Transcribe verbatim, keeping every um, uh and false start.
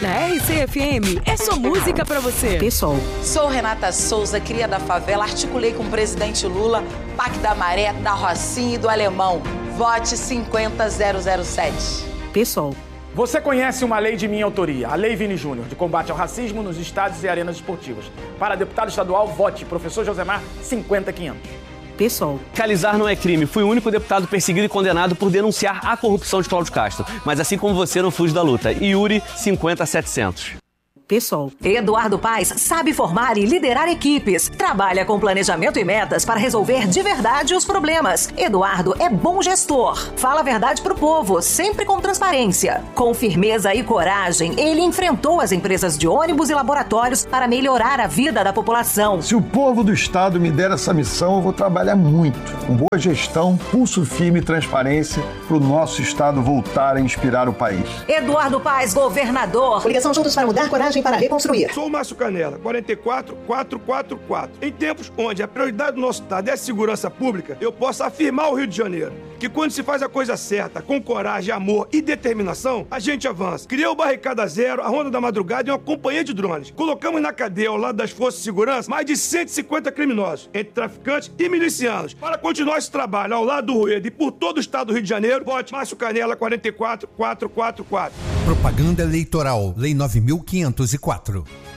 Na R C F M, é só música pra você. Pessoal. Sou Renata Souza, cria da favela, articulei com o presidente Lula, P A C da Maré, da Rocinha e do Alemão. Vote cinquenta zero zero sete. Pessoal. Você conhece uma lei de minha autoria, a Lei Vini Júnior, de combate ao racismo nos estádios e arenas esportivas. Para deputado estadual, vote professor Josemar cinquenta quinhentos. Pessoal. Fiscalizar não é crime. Fui o único deputado perseguido e condenado por denunciar a corrupção de Cláudio Castro. Mas assim como você, não fujo da luta. Yuri, cinquenta setecentos. Pessoal. Eduardo Paes sabe formar e liderar equipes. Trabalha com planejamento e metas para resolver de verdade os problemas. Eduardo é bom gestor. Fala a verdade pro povo, sempre com transparência. Com firmeza e coragem, ele enfrentou as empresas de ônibus e laboratórios para melhorar a vida da população. Se o povo do Estado me der essa missão, eu vou trabalhar muito. Com boa gestão, pulso firme e transparência para o nosso Estado voltar a inspirar o país. Eduardo Paes, governador. Ligação Juntos para Mudar, coragem para reconstruir. Sou o Márcio Canela, quarenta e quatro, quatrocentos e quarenta e quatro. Em tempos onde a prioridade do nosso Estado é a segurança pública, eu posso afirmar ao Rio de Janeiro que quando se faz a coisa certa, com coragem, amor e determinação, a gente avança. Criou o Barricada Zero, a Ronda da Madrugada e uma companhia de drones. Colocamos na cadeia, ao lado das forças de segurança, mais de cento e cinquenta criminosos, entre traficantes e milicianos. Para continuar esse trabalho ao lado do Rueda e por todo o Estado do Rio de Janeiro, vote Márcio Canela, quarenta e quatro, quatrocentos e quarenta e quatro. Propaganda eleitoral, Lei nove mil quinhentos e quatro.